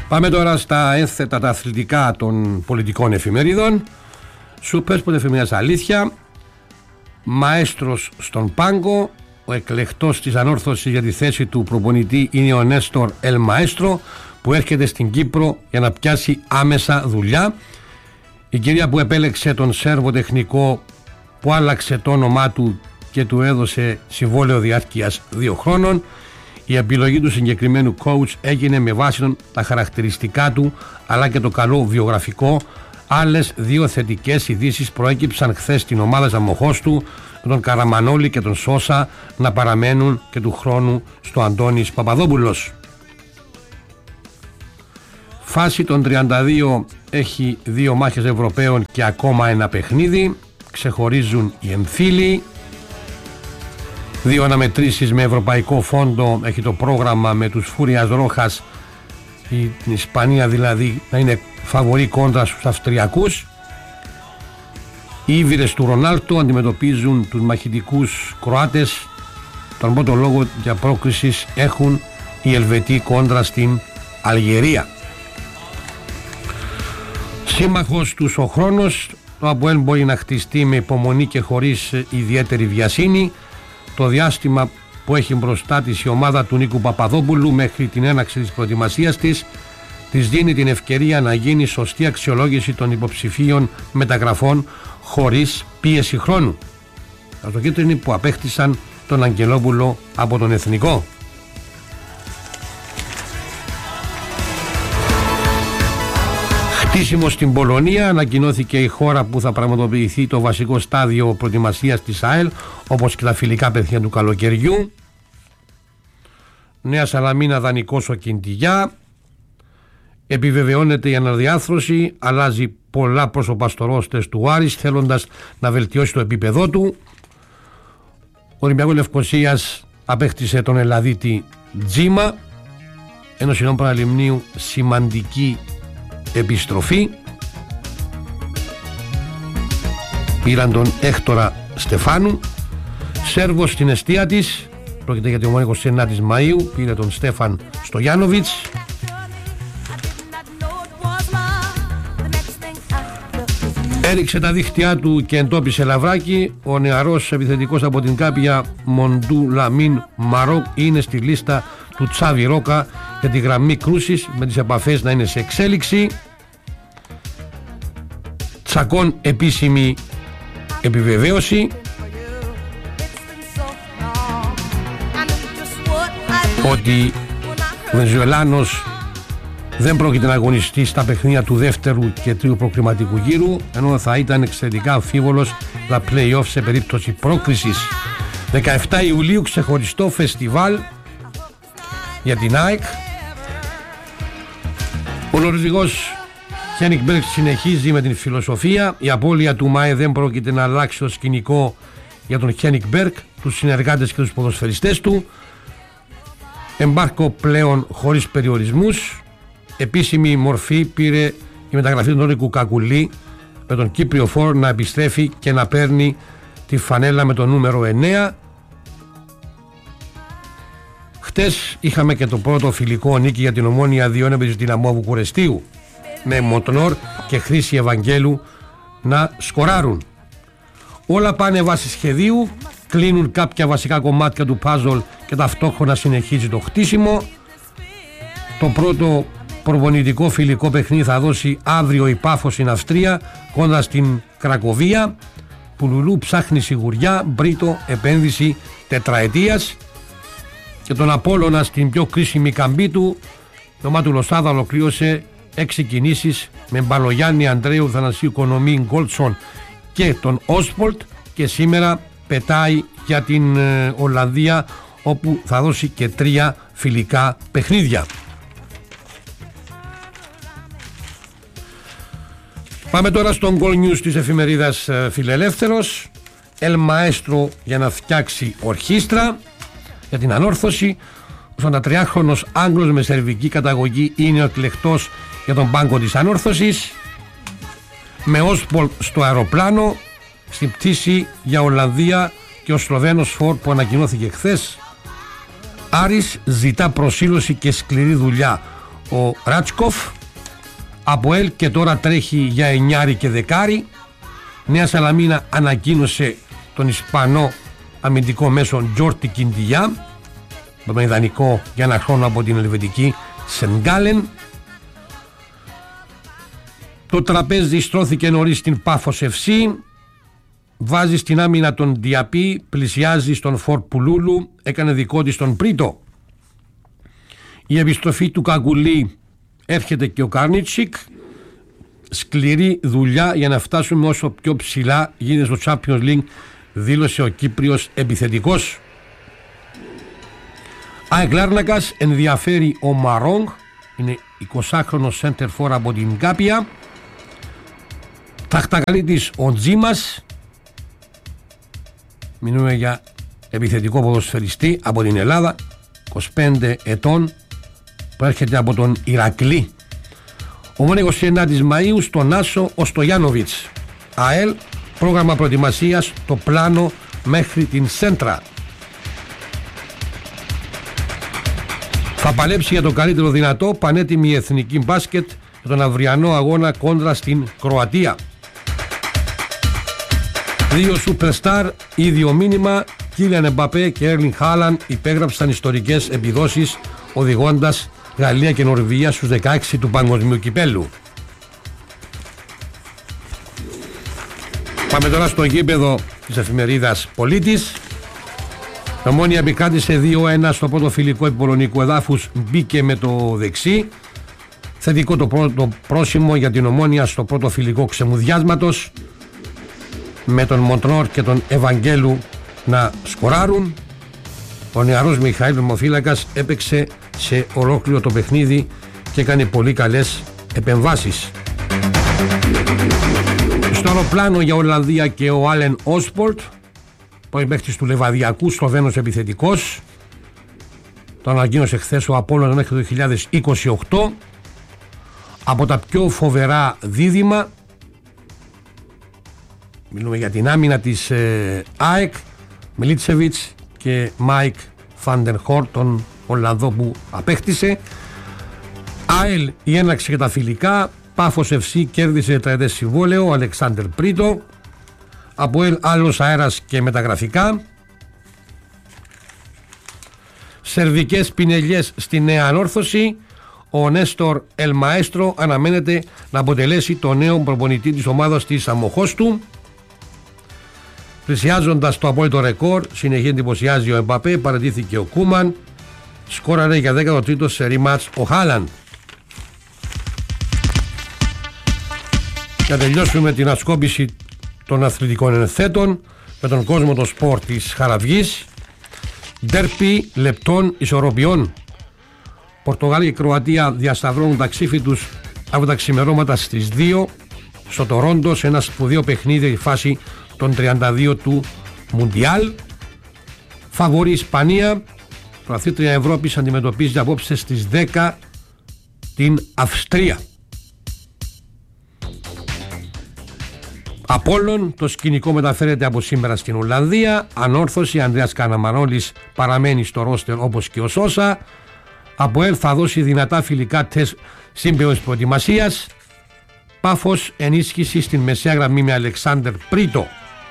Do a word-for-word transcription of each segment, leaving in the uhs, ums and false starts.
Πάμε τώρα στα ένθετα τα αθλητικά των πολιτικών εφημερίδων. Σούπερ εφημερίδας Αλήθεια. Μαέστρος στον πάγκο. Ο εκλεκτός της Ανόρθωσης για τη θέση του προπονητή είναι ο Νέστορ Ελ Μαέστρο, που έρχεται στην Κύπρο για να πιάσει άμεσα δουλειά. Η κυρία που επέλεξε τον Σέρβο τεχνικό, που άλλαξε το όνομά του και του έδωσε συμβόλαιο διάρκειας δύο χρόνων. Η επιλογή του συγκεκριμένου coach έγινε με βάση τα χαρακτηριστικά του αλλά και το καλό βιογραφικό. Άλλες δύο θετικές ειδήσεις προέκυψαν χθες στην ομάδα Ζαμοχώς του, με τον Καραμανόλη και τον Σόσα να παραμένουν και του χρόνου στο Αντώνης Παπαδόπουλος. Φάση των τριάντα δύο έχει δύο μάχες Ευρωπαίων και ακόμα ένα παιχνίδι. Ξεχωρίζουν οι εμφύλοι. Δύο αναμετρήσεις με ευρωπαϊκό φόντο έχει το πρόγραμμα, με τους Φούριας Ρόχας, την Ισπανία δηλαδή, να είναι φαβορί κόντρα στους Αυστριακούς. Οι Ήβυρες του Ρονάλτο αντιμετωπίζουν τους μαχητικούς Κροάτες. Τον πρώτο λόγο για πρόκρισης έχουν οι Ελβετοί κόντρα στην Αλγερία. Σύμμαχος τους ο χρόνος. Το ΑΠΟΕΛ μπορεί να χτιστεί με υπομονή και χωρίς ιδιαίτερη βιασύνη. Το διάστημα που έχει μπροστά της η ομάδα του Νίκου Παπαδόπουλου μέχρι την έναρξη της προετοιμασίας της, της δίνει την ευκαιρία να γίνει σωστή αξιολόγηση των υποψηφίων μεταγραφών χωρίς πίεση χρόνου. Αυτοκίτρινοι που απέκτησαν τον Αγγελόπουλο από τον Εθνικό. Χτίσιμο στην Πολωνία. Ανακοινώθηκε η χώρα που θα πραγματοποιηθεί το βασικό στάδιο προετοιμασίας της ΑΕΛ, όπως και τα φιλικά παιχνίδια του καλοκαιριού. Νέα Σαλαμίνα, δανεικός ο Κιντιγιά. Επιβεβαιώνεται η αναδιάρθρωση. Αλλάζει πολλά πρόσωπα στο ρόστερ του Άρης, θέλοντας να βελτιώσει το επίπεδό του. Ο Ολυμπιακός Λευκωσίας απέκτησε τον Ελλαδίτη Τζίμα, ενώ συνόν Παραλιμνίου σημαντική επιστροφή. Πήραν τον Έκτορα Στεφάνου. Σέρβος στην εστία της. Πρόκειται για την ομάδα εικοστή ενάτη Μαΐου. Πήρε τον Στέφαν Στογιάνοβιτς. Έριξε τα δίχτυά του και εντόπισε λαβράκι. Ο νεαρός επιθετικός από την Κάπια, Μοντού Λαμίν Μαρόκ, είναι στη λίστα του Τσάβι Ρόκα για τη γραμμή κρούσης, με τις επαφές να είναι σε εξέλιξη. Τσακών επίσημη επιβεβαίωση ότι ο Βενεζουελάνος δεν πρόκειται να αγωνιστεί στα παιχνίδια του δεύτερου και τρίτου προκριματικού γύρου, ενώ θα ήταν εξαιρετικά αμφίβολος τα play-off σε περίπτωση πρόκρισης. δεκαεφτά Ιουλίου ξεχωριστό φεστιβάλ για την ΑΕΚ. Ο Νορβηγός Χένικ Μπέργκ συνεχίζει με την φιλοσοφία. Η απώλεια του ΜΑΕ δεν πρόκειται να αλλάξει το σκηνικό για τον Χένικ Μπέργκ, τους συνεργάτες και τους ποδοσφαιριστές του. Εμπάρκο πλέον χωρίς περιορισμούς. Επίσημη μορφή πήρε η μεταγραφή του Νόρικου Κακουλή, με τον Κύπριο Φόρ να επιστρέφει και να παίρνει τη φανέλα με το νούμερο εννέα. Χτες είχαμε και το πρώτο φιλικό νίκη για την Ομόνοια δύο ένα στην Δυναμό Βουκουρεστίου, με Μοντνόρ και Χρήση Ευαγγέλου να σκοράρουν. Όλα πάνε βάσει σχεδίου, κλείνουν κάποια βασικά κομμάτια του πάζολ και ταυτόχρονα συνεχίζει το χτίσιμο. Το πρώτο προπονητικό φιλικό παιχνίδι θα δώσει αύριο η Πάφος στην Αυστρία κοντά στην Κρακοβία. Πουλουλού ψάχνει σιγουριά, Μπρίτο επένδυση τετραετίας. Και τον Απόλλωνα στην πιο κρίσιμη καμπή του, το ομάδα του Λοσάδα ολοκλήρωσε έξι κινήσεις με Μπαλογιάννη, Ανδρέου, Θανασίου, Κονομή, Γκόλτσον και τον Όσπολτ, και σήμερα πετάει για την ε, Ολλανδία, όπου θα δώσει και τρία φιλικά παιχνίδια. Πάμε τώρα στον Goal News της εφημερίδας ε, Φιλελεύθερος. Ελ Μαέστρο για να φτιάξει ορχήστρα για την Ανόρθωση. Ο ογδόντα-τριάχρονος Άγγλος με σερβική καταγωγή είναι ο εκλεκτός για τον πάγκο της Ανόρθωσης. Με Όσπολ στο αεροπλάνο, στην πτήση για Ολλανδία και ο Σλοβαίνος Φόρ που ανακοινώθηκε χθες. Άρης ζητά προσήλωση και σκληρή δουλειά. ο Ράτσκοφ. ΑΠΟΕΛ και τώρα τρέχει για εννιάρι και δεκάρι. Νέα Σαλαμίνα ανακοίνωσε τον Ισπανό αμυντικό μέσο Τζόρτι Κιντιγιά, με τον ιδανικό για ένα χρόνο από την Ελβετική Σενγκάλεν. Το τραπέζι στρώθηκε νωρίς στην Πάφος εφ σι. Βάζει στην άμυνα τον Διαπή, πλησιάζει στον Φορ Πουλούλου, έκανε δικό της τον Πρίτο. Η επιστροφή του Καγκουλή, έρχεται και ο Καρνίτσικ. Σκληρή δουλειά για να φτάσουμε όσο πιο ψηλά γίνεται στο Champions League, δήλωσε ο Κύπριος επιθετικός. ΑΕΚ Λάρνακας, ενδιαφέρει ο Μαρόγκ, είναι εικοσάχρονος center for από την Κάπια. Ταχτακαλίτης ο Τζίμας, μιλούμε για επιθετικό ποδοσφαιριστή από την Ελλάδα, είκοσι πέντε ετών, που έρχεται από τον Ηρακλή. Ο μόνο είκοσι εννέα Μαΐου στον Άσο ο Στογιάνοβιτς. ΑΕΛ, πρόγραμμα προετοιμασίας, το πλάνο μέχρι την Σέντρα. Θα παλέψει για το καλύτερο δυνατό, πανέτοιμη η εθνική μπάσκετ για τον αυριανό αγώνα κόντρα στην Κροατία. Δύο σούπερσταρ, ίδιο μήνυμα. Κίλιαν Εμπαπέ και Έρλινγκ Χάλαντ υπέγραψαν ιστορικές επιδόσεις, οδηγώντας Γαλλία και Νορβηγία στους δεκαέξι του Παγκοσμίου Κυπέλλου. Πάμε τώρα στο γήπεδο της εφημερίδας Πολίτης. Η Ομόνοια επικράτησε δύο ένα στο πρώτο φιλικό επιμολονικού εδάφους, μπήκε με το δεξί. Θετικό το πρώτο πρόσημο για την Ομόνοια στο πρώτο φιλικό ξεμουδιάσματος, με τον Μοντνόρ και τον Ευαγγέλου να σκοράρουν. Ο νεαρός Μιχαήλ Νομοφύλακας έπαιξε σε ολόκληρο το παιχνίδι και έκανε πολύ καλές επεμβάσεις. Στο άλλο πλάνο για Ολλανδία και ο Άλεν Όσπορτ, πρώην παίκτης του Λεβαδιακού, Σλοβαίνος επιθετικός. Το ανακοίνωσε χθες ο Απόλλωνας μέχρι το δύο χιλιάδες είκοσι οκτώ. Από τα πιο φοβερά δίδυμα, μιλούμε για την άμυνα της ε, ΑΕΚ, Μιλίτσεβιτς και Μάικ Φαντενχόρ, τον Ολλανδό που απέκτησε. ΑΕΛ η έναρξη για τα φιλικά. Πάφος εφ σι κέρδισε τετραετές συμβόλαιο, ο Αλεξάνδερ Πρίτο. ΑΠΟΕΛ άλλος αέρας και μεταγραφικά. Σερβικές πινελιές στη Νέα Ανόρθωση. Ο Νέστορ Ελμαέστρο αναμένεται να αποτελέσει το νέο προπονητή της ομάδας της Αμοχώστου. Πλησιάζοντας το απόλυτο ρεκόρ, συνεχίζει εντυπωσιάζει ο Εμπαπέ, παραιτήθηκε ο Κούμαν, σκόραρε για δέκατο τρίτο σερί μάτς ο Χάλαντ. Για τελειώσουμε την ασκόπηση των αθλητικών ενθέτων με τον κόσμο το σπορ της Χαραυγής. Ντέρπι λεπτών ισορροπιών. Πορτογάλια και Κροατία διασταυρώνουν τα ξύφη τους από τα ξημερώματα στις δύο στο Τορόντο, σε ένα σπουδαίο παιχνίδι φάση των τριάντα δύο του Μουντιάλ. Φαβορή Ισπανία, προαθλήτρια Ευρώπης, αντιμετωπίζει απόψε στις δέκα την Αυστρία. Απόλλων, το σκηνικό μεταφέρεται από σήμερα στην Ολλανδία. Ανόρθωση, Ανδρέας Καναμανόλης παραμένει στο ρόστερ όπως και ο Σόσα. ΑΠΟΕΛ θα δώσει δυνατά φιλικά τεστ σύμπαιωνης προετοιμασίας. Πάφος, ενίσχυση στην μεσαία γραμμή με Αλεξάνδερ Πρίτο.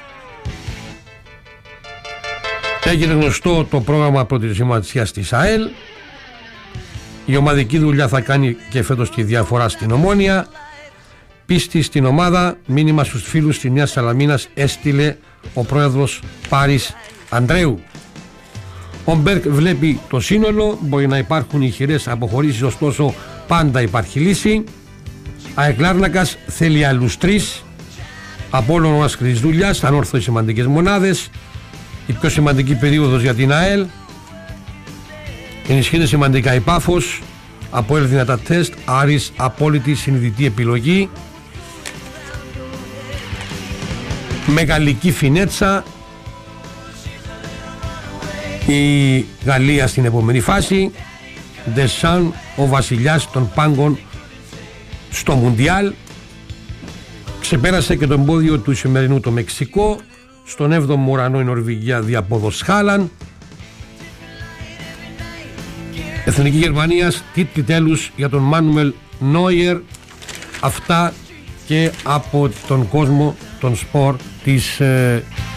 Έγινε γνωστό το πρόγραμμα προετοιμασίας της ΑΕΛ. Η ομαδική δουλειά θα κάνει και φέτος τη διαφορά στην Ομόνοια. Πίστη στην ομάδα, μήνυμα στους φίλους της Νέας Σαλαμίνας έστειλε ο πρόεδρος Πάρης Ανδρέου. Ο Μπέρκ βλέπει το σύνολο, μπορεί να υπάρχουν ηχηρές αποχωρήσεις, ωστόσο πάντα υπάρχει λύση. ΑΕΚ Λάρνακας θέλει άλλους τρεις. Απόλλων ο σκληρής δουλειάς, Ανόρθωση σημαντικές μονάδες. Η πιο σημαντική περίοδος για την ΑΕΛ. Ενισχύεται σημαντικά η Πάφος. ΑΠΟΕΛ δυνατά τεστ. Άρης απόλυτη συνειδητή επιλογή. Μεγαλική φινέτσα. Η Γαλλία στην επόμενη φάση. Ντεσάν, ο βασιλιάς των πάγκων στο Μουντιάλ. Ξεπέρασε και το εμπόδιο του σημερινού το Μεξικό. Στον έβδομο ουρανό η Νορβηγία διαπόδος Χάλαντ. Εθνική Γερμανίας, τίτλοι τέλους για τον Μάνουελ Νόιερ. Αυτά και από τον κόσμο των σπορ της ε,